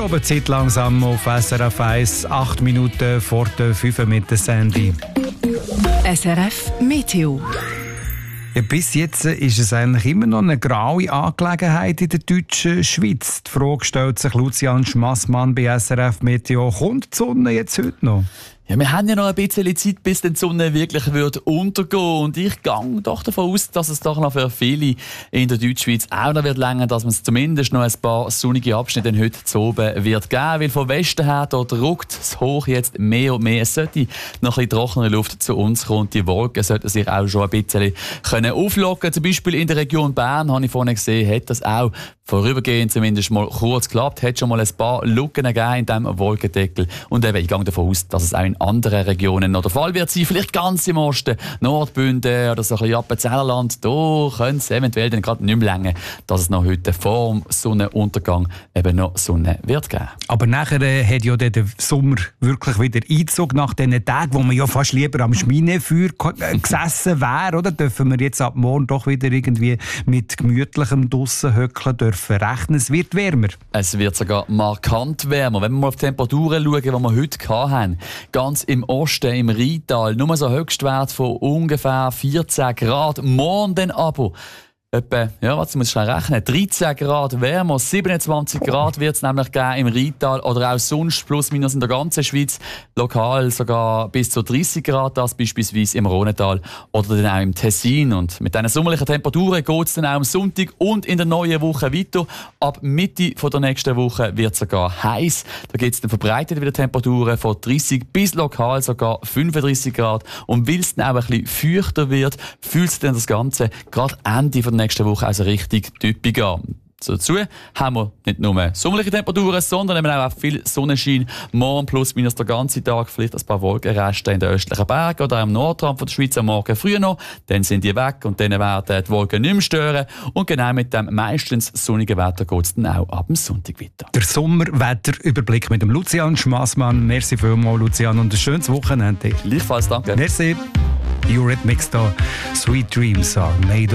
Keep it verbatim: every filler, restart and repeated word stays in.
Abendszeit langsam auf S R F eins, acht Minuten vor der fünf mit der Sandy. S R F Meteo. Ja, bis jetzt ist es eigentlich immer noch eine graue Angelegenheit in der deutschen Schweiz. Die Frage stellt sich Lucian Schmassmann bei S R F Meteo. Kommt die Sonne jetzt heute noch? Ja, wir haben ja noch ein bisschen Zeit, bis die Sonne wirklich wird untergehen. Und ich gehe doch davon aus, dass es doch noch für viele in der Deutschschweiz auch noch wird länger, dass man es zumindest noch ein paar sonnige Abschnitte heute zu oben wird geben. Weil von Westen her dort ruckt es hoch jetzt mehr und mehr. Es sollte noch ein bisschen trockene Luft zu uns kommen. Die Wolken sollten sich auch schon ein bisschen können auflockern. Zum Beispiel in der Region Bern, habe ich vorhin gesehen, hat das auch vorübergehend zumindest mal kurz geklappt. Hat schon mal ein paar Lücken gegeben in diesem Wolkendeckel. Und eben, ich gehe davon aus, dass es auch in anderen Regionen noch der Fall wird sein. Vielleicht ganz im Osten, Nordbünden oder so ein bisschen Appenzellerland. Da könnte es eventuell dann gerade nicht mehr länger, dass es noch heute vor dem Sonnenuntergang eben noch Sonne wird geben. Aber nachher äh, hat ja der Sommer wirklich wieder Einzug nach diesen Tagen, wo man ja fast lieber am Schminefeuer gesessen wäre. Oder dürfen wir jetzt ab morgen doch wieder irgendwie mit gemütlichem draussen hückeln dürfen rechnen. Es wird wärmer. Es wird sogar markant wärmer. Wenn wir mal auf die Temperaturen schauen, die wir heute hatten, ganz im Osten, im Rheintal, nur so Höchstwert von ungefähr vierzehn Grad. Morgen dann aber etwa, ja, was muss ich schnell rechnen, dreizehn Grad wärmer, siebenundzwanzig Grad wird es nämlich geben im Rheintal oder auch sonst plus minus in der ganzen Schweiz. Lokal sogar bis zu dreißig Grad, das beispielsweise im Rhontal oder dann auch im Tessin. Und mit diesen sommerlichen Temperaturen geht es dann auch am Sonntag und in der neuen Woche weiter. Ab Mitte von der nächsten Woche wird es sogar heiß. Da gibt es dann verbreitet wieder Temperaturen von dreißig bis lokal sogar fünfunddreißig Grad. Und weil es dann auch ein bisschen feuchter wird, fühlt sich dann das Ganze gerade Ende von nächste Woche also richtig typisch an. Dazu haben wir nicht nur sommerliche Temperaturen, sondern eben auch viel Sonnenschein. Morgen plus minus der ganze Tag, vielleicht ein paar Wolkenreste in den östlichen Bergen oder am Nordrand von der Schweiz am Morgen früh noch. Dann sind die weg und dann werden die Wolken nicht mehr stören. Und genau mit dem meistens sonnigen Wetter geht es dann auch ab dem Sonntag weiter. Der Sommerwetterüberblick mit dem Lucian Schmassmann. Merci vielmals, Lucian, und ein schönes Wochenende. Gleichfalls, danke. Merci. Eurythmics da. Sweet dreams are made